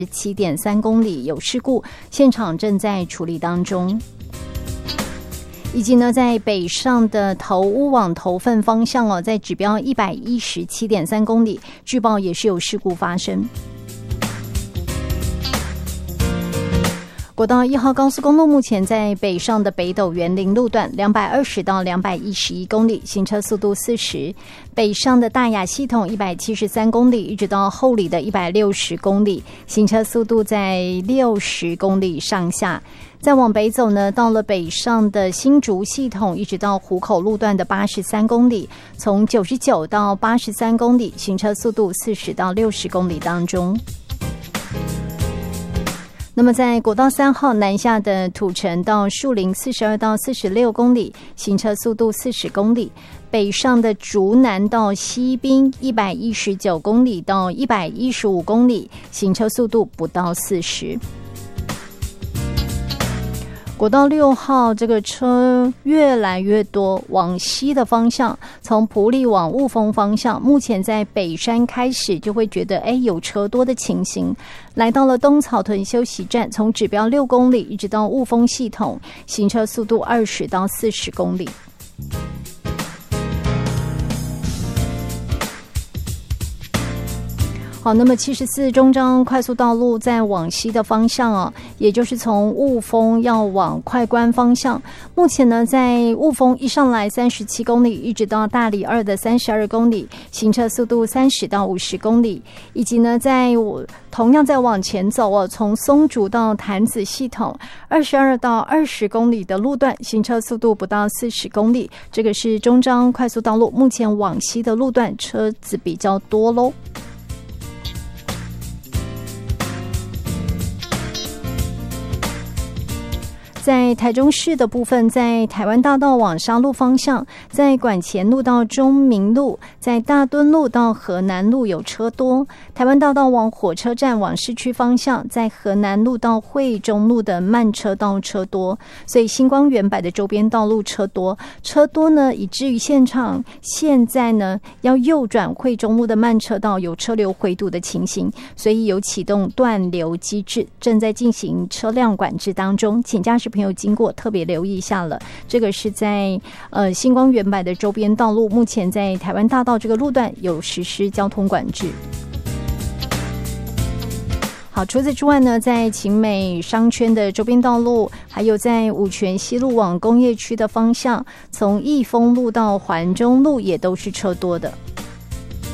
7.3公里有事故，现场正在处理当中。以及呢，在北上的头屋往头份方向在指标117.3公里，据报也是有事故发生。国道1号高速公路目前在北上的北斗园林路段220到211公里，行车速度40；北上的大雅系统173公里，一直到后里的160公里，行车速度在60公里上下。再往北走呢，到了北上的新竹系统，一直到湖口路段的83公里，从99到83公里，行车速度40到60公里当中。那么在国道3号南下的土城到树林42到46公里，行车速度40公里；北上的竹南到西滨119公里到115公里，行车速度不到40。国道6号这个车越来越多，往西的方向，从埔里往雾峰方向，目前在北山开始就会觉得有车多的情形。来到了东草屯休息站，从指标6公里一直到雾峰系统，行车速度20到40公里。好，那么74中彰快速道路在往西的方向也就是从雾峰要往快关方向，目前呢在雾峰一上来37公里，一直到大里2的32公里，行车速度30到50公里，以及呢同样再往前走从松竹到潭子系统22到20公里的路段，行车速度不到40公里，这个是中彰快速道路目前往西的路段车子比较多咯。在台中市的部分，在台湾大道往沙鹿方向，在管前路到中明路，在大墩路到河南路有车多；台湾大道往火车站往市区方向，在河南路到惠中路的慢车道车多，所以星光远百的周边道路车多呢，以至于现在呢要右转惠中路的慢车道有车流回堵的情形，所以有启动断流机制，正在进行车辆管制当中，请驾驶朋友经过特别留意一下了。这个是在星光远百的周边道路，目前在台湾大道这个路段有实施交通管制。好，除此之外呢，在勤美商圈的周边道路，还有在五权西路往工业区的方向，从义丰路到环中路也都是车多的。